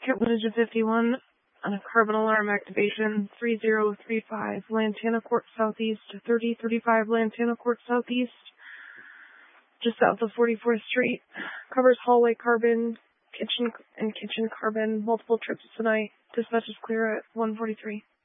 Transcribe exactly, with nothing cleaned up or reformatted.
Kit footage of fifty-one on a carbon alarm activation three zero three five Lantana Court Southeast to thirty thirty-five Lantana Court Southeast, just south of forty-fourth Street. Covers hallway carbon, kitchen and kitchen carbon, multiple trips tonight. Dispatch is clear at one forty-three.